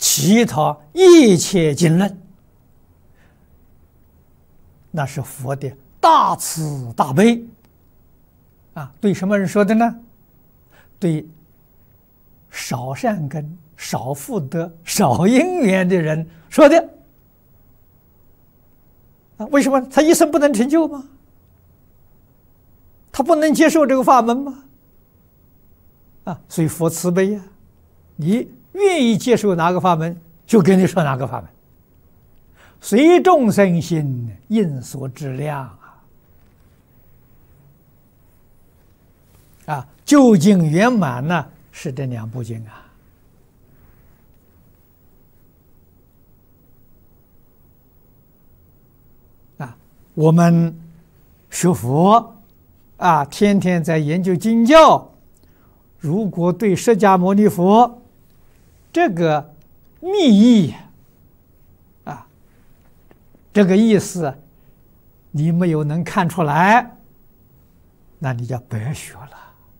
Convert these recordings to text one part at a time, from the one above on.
其他一切经论，那是佛的大慈大悲啊！对什么人说的呢？对少善根、少福德、少因缘的人说的啊！为什么他一生不能成就吗？他不能接受这个法门吗？啊！所以佛慈悲呀，你愿意接受哪个法门，就跟你说哪个法门。随众生心，应所知量啊！究竟圆满呢，是这两部经啊！我们学佛啊，天天在研究经教，如果对释迦牟尼佛这个密意啊，这个意思你没有能看出来，那你就白学了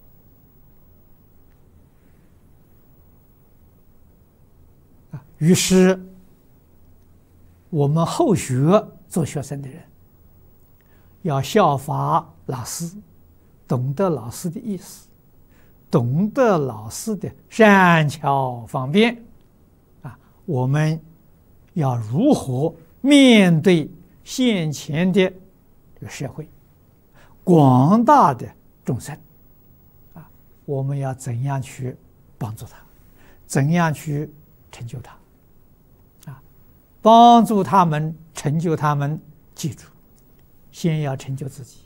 啊。于是我们后学做学生的人要效法老师，懂得老师的意思，懂得老师的善巧方便啊，我们要如何面对现前的这个社会，广大的众生啊，我们要怎样去帮助他，怎样去成就他啊？帮助他们，成就他们，记住，先要成就自己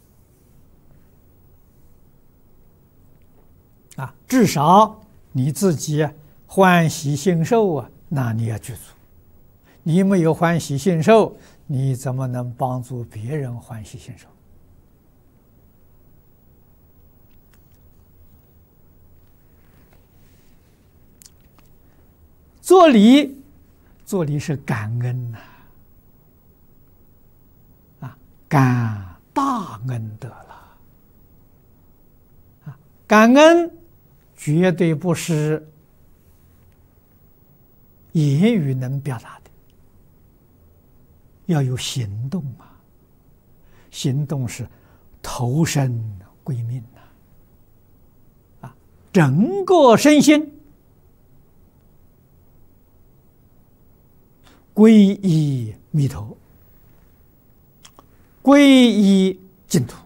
啊，至少你自己欢喜信受啊，那你要具足。你没有欢喜信受，你怎么能帮助别人欢喜信受？做礼，做礼是感恩呐，啊，感大恩德了，啊，感恩绝对不是言语能表达的，要有行动啊！行动是投身归命呐，啊，整个身心皈依弥陀，皈依净土，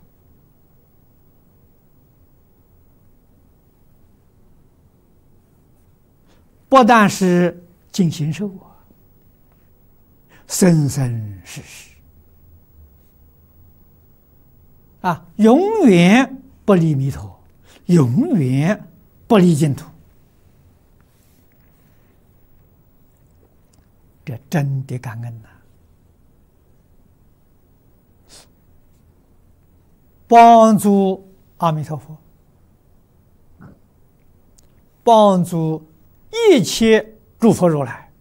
不但是尽形寿啊，生生世世啊，永远不离弥陀，永远不离净土。这真的感恩呐！帮助阿弥陀佛，帮助一切诸佛如来，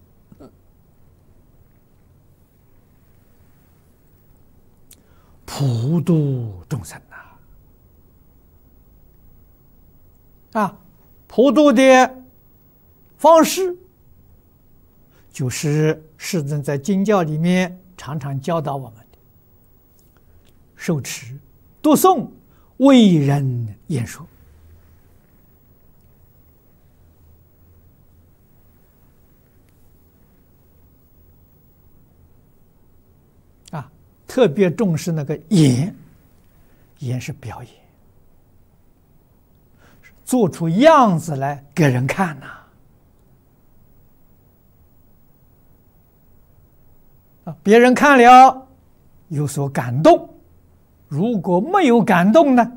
普度众生啊！普度的方式，就是世尊在经教里面常常教导我们的：受持、读诵、为人演说。啊，特别重视那个演，演是表演，做出样子来给人看呐。别人看了有所感动，如果没有感动呢，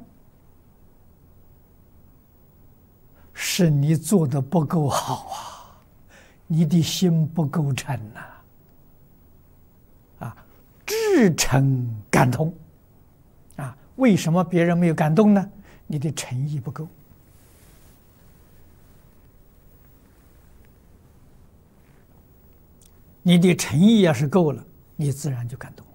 是你做的不够好啊，你的心不够诚呐，啊，至诚感通啊。为什么别人没有感动呢？你的诚意不够。你的诚意要是够了，你自然就感动。